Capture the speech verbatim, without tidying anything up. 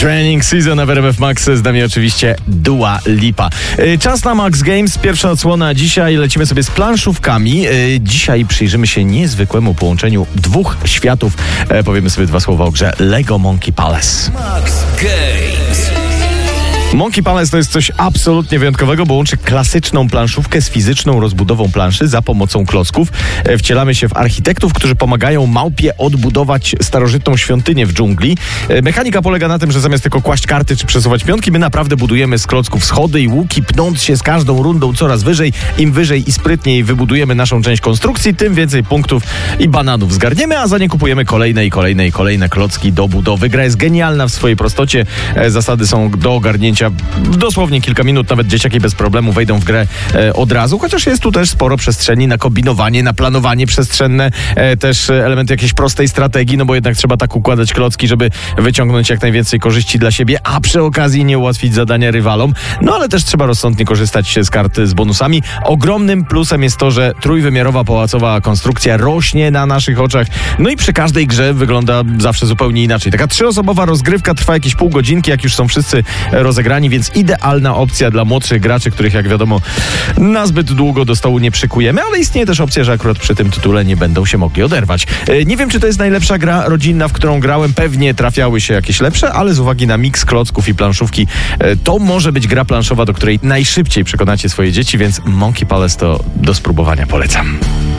Training Season na W R M F Max, z nami oczywiście Dua Lipa. Czas na Max Games, pierwsza odsłona. Dzisiaj lecimy sobie z planszówkami. Dzisiaj przyjrzymy się niezwykłemu połączeniu dwóch światów. Powiemy sobie dwa słowa o grze Lego Monkey Palace. Max Games. Monkey Palace to jest coś absolutnie wyjątkowego, bo łączy klasyczną planszówkę z fizyczną rozbudową planszy za pomocą klocków. Wcielamy się w architektów, którzy pomagają małpie odbudować starożytną świątynię w dżungli. Mechanika polega na tym, że zamiast tylko kłaść karty czy przesuwać pionki, my naprawdę budujemy z klocków schody i łuki, pnąc się z każdą rundą coraz wyżej. Im wyżej i sprytniej wybudujemy naszą część konstrukcji, tym więcej punktów i bananów zgarniemy, a za nie kupujemy kolejne i kolejne i kolejne klocki do budowy. Gra jest genialna w swojej prostocie. Zasady są do ogarnięcia dosłownie kilka minut, nawet dzieciaki bez problemu wejdą w grę e, od razu, chociaż jest tu też sporo przestrzeni na kombinowanie, na planowanie przestrzenne, e, też elementy jakiejś prostej strategii, no bo jednak trzeba tak układać klocki, żeby wyciągnąć jak najwięcej korzyści dla siebie, a przy okazji nie ułatwić zadania rywalom, no ale też trzeba rozsądnie korzystać z kart z bonusami. Ogromnym plusem jest to, że trójwymiarowa pałacowa konstrukcja rośnie na naszych oczach, no i przy każdej grze wygląda zawsze zupełnie inaczej. Taka trzyosobowa rozgrywka trwa jakieś pół godzinki, jak już są wszyscy rozegrani, więc idealna opcja dla młodszych graczy, których jak wiadomo na zbyt długo do stołu nie przykujemy, ale istnieje też opcja, że akurat przy tym tytule nie będą się mogli oderwać. Nie wiem, czy to jest najlepsza gra rodzinna, w którą grałem, pewnie trafiały się jakieś lepsze, ale z uwagi na miks klocków i planszówki, to może być gra planszowa, do której najszybciej przekonacie swoje dzieci, więc Monkey Palace to do spróbowania polecam.